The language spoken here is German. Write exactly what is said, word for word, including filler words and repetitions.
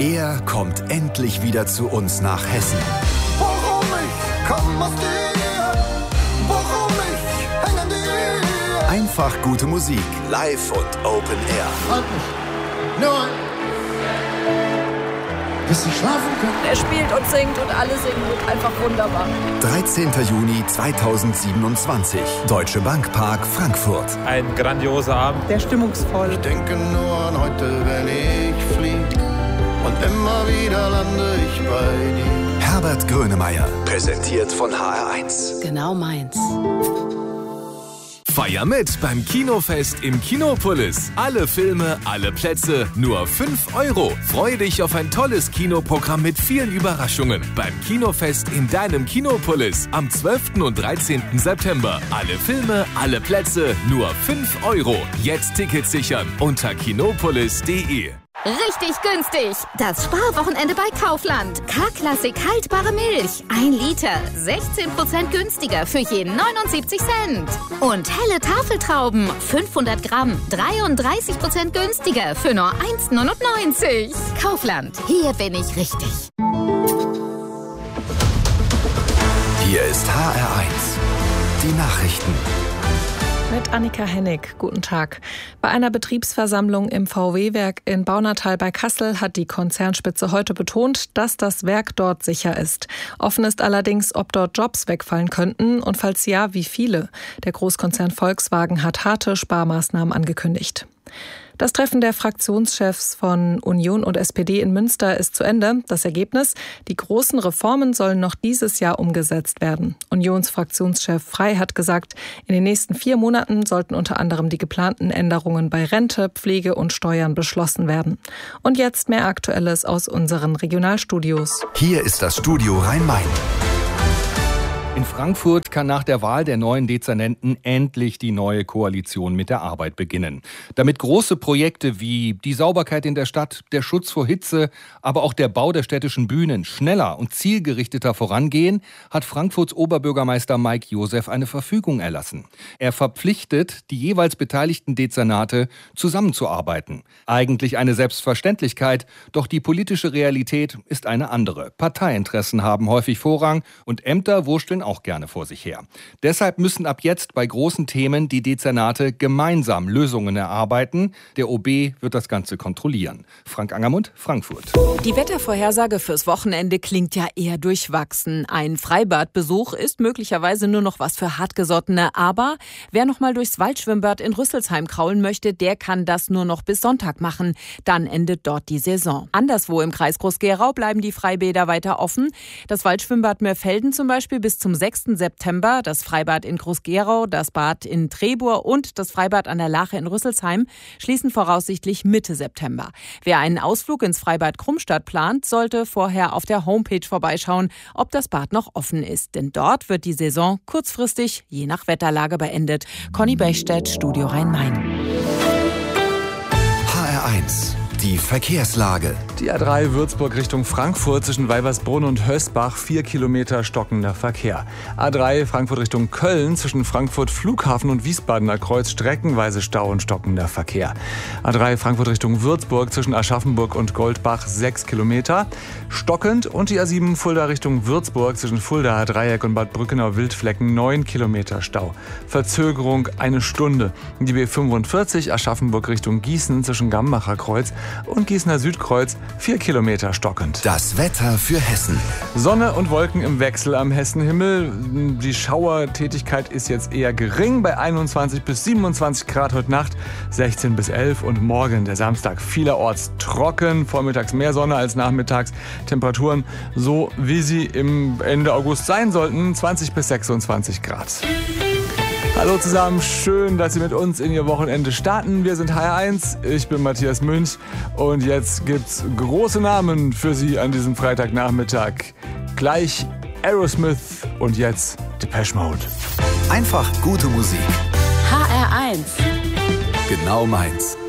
Er kommt endlich wieder zu uns nach Hessen. Warum ich komm aus dir, warum ich häng an dir. Einfach gute Musik, live und Open Air. Halt mich, nur bis ich schlafen kann. Er spielt und singt und alle singen mit. Einfach wunderbar. dreizehnter Juni zweitausendsiebenundzwanzig. Deutsche Bank Park, Frankfurt. Ein grandioser Abend. Sehr stimmungsvoll. Ich denke nur an heute, wenn ich flieg. Und immer wieder lande ich bei dir. Herbert Grönemeyer. Präsentiert von H R eins. Genau meins. Feier mit beim Kinofest im Kinopolis. Alle Filme, alle Plätze, nur fünf Euro. Freue dich auf ein tolles Kinoprogramm mit vielen Überraschungen. Beim Kinofest in deinem Kinopolis am zwölften und dreizehnten September. Alle Filme, alle Plätze, nur fünf Euro. Jetzt Tickets sichern unter kinopolis punkt de. Richtig günstig. Das Sparwochenende bei Kaufland. K-Klassik haltbare Milch. Ein Liter. sechzehn Prozent günstiger für jeden neunundsiebzig Cent. Und helle Tafeltrauben. fünfhundert Gramm. dreiunddreißig Prozent günstiger für nur eins neunundneunzig. Kaufland. Hier bin ich richtig. Hier ist H R eins. Die Nachrichten. Mit Annika Hennig. Guten Tag. Bei einer Betriebsversammlung im V W-Werk in Baunatal bei Kassel hat die Konzernspitze heute betont, dass das Werk dort sicher ist. Offen ist allerdings, ob dort Jobs wegfallen könnten und falls ja, wie viele. Der Großkonzern Volkswagen hat harte Sparmaßnahmen angekündigt. Das Treffen der Fraktionschefs von Union und S P D in Münster ist zu Ende. Das Ergebnis: Die großen Reformen sollen noch dieses Jahr umgesetzt werden. Unionsfraktionschef Frey hat gesagt, in den nächsten vier Monaten sollten unter anderem die geplanten Änderungen bei Rente, Pflege und Steuern beschlossen werden. Und jetzt mehr Aktuelles aus unseren Regionalstudios. Hier ist das Studio Rhein-Main. In Frankfurt kann nach der Wahl der neuen Dezernenten endlich die neue Koalition mit der Arbeit beginnen. Damit große Projekte wie die Sauberkeit in der Stadt, der Schutz vor Hitze, aber auch der Bau der städtischen Bühnen schneller und zielgerichteter vorangehen, hat Frankfurts Oberbürgermeister Mike Josef eine Verfügung erlassen. Er verpflichtet die jeweils beteiligten Dezernate, zusammenzuarbeiten. Eigentlich eine Selbstverständlichkeit, doch die politische Realität ist eine andere. Parteiinteressen haben häufig Vorrang und Ämter wursteln auch gerne vor sich her. Deshalb müssen ab jetzt bei großen Themen die Dezernate gemeinsam Lösungen erarbeiten. Der O B wird das Ganze kontrollieren. Frank Angermund, Frankfurt. Die Wettervorhersage fürs Wochenende klingt ja eher durchwachsen. Ein Freibadbesuch ist möglicherweise nur noch was für Hartgesottene. Aber wer noch mal durchs Waldschwimmbad in Rüsselsheim kraulen möchte, der kann das nur noch bis Sonntag machen. Dann endet dort die Saison. Anderswo im Kreis Groß-Gerau bleiben die Freibäder weiter offen. Das Waldschwimmbad Mörfelden zum Beispiel bis zum sechsten September, das Freibad in Groß-Gerau, das Bad in Trebur und das Freibad an der Lache in Rüsselsheim schließen voraussichtlich Mitte September. Wer einen Ausflug ins Freibad Krummstadt plant, sollte vorher auf der Homepage vorbeischauen, ob das Bad noch offen ist. Denn dort wird die Saison kurzfristig, je nach Wetterlage, beendet. Conny Bechstedt, Studio Rhein-Main. H R eins. Die Verkehrslage. Die A drei Würzburg Richtung Frankfurt zwischen Weibersbrunn und Hösbach, vier Kilometer stockender Verkehr. A drei Frankfurt Richtung Köln zwischen Frankfurt Flughafen und Wiesbadener Kreuz streckenweise Stau und stockender Verkehr. A drei Frankfurt Richtung Würzburg zwischen Aschaffenburg und Goldbach, sechs Kilometer stockend. Und die A sieben Fulda Richtung Würzburg zwischen Fulda, Dreieck und Bad Brückenau Wildflecken, neun Kilometer Stau. Verzögerung eine Stunde. Die B fünfundvierzig Aschaffenburg Richtung Gießen zwischen Gambacher Kreuz und Gießener Südkreuz, vier Kilometer stockend. Das Wetter für Hessen. Sonne und Wolken im Wechsel am Hessenhimmel. Die Schauertätigkeit ist jetzt eher gering bei einundzwanzig bis siebenundzwanzig Grad heute Nacht, sechzehn bis elf und morgen der Samstag vielerorts trocken, vormittags mehr Sonne als nachmittags. Temperaturen so wie sie im Ende August sein sollten, zwanzig bis sechsundzwanzig Grad. Hallo zusammen, schön, dass Sie mit uns in Ihr Wochenende starten. Wir sind H R eins, ich bin Matthias Münch und jetzt gibt's große Namen für Sie an diesem Freitagnachmittag. Gleich Aerosmith und jetzt Depeche Mode. Einfach gute Musik. H R eins. Genau meins.